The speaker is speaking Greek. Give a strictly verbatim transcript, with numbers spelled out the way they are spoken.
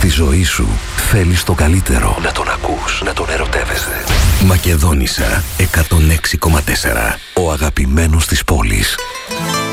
Στη ζωή σου θέλεις το καλύτερο. Να τον ακούς, να τον ερωτεύεσαι. Μακεδόνισσα εκατόν έξι κόμμα τέσσερα. Ο αγαπημένος της πόλης.